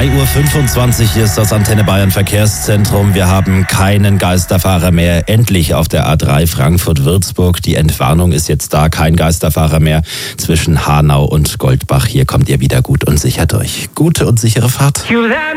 3:25 Uhr, hier ist das Antenne Bayern Verkehrszentrum. Wir haben keinen Geisterfahrer mehr, endlich auf der A3 Frankfurt-Würzburg. Die Entwarnung ist jetzt da, kein Geisterfahrer mehr zwischen Hanau und Goldbach. Hier kommt ihr wieder gut und sicher durch. Gute und sichere Fahrt.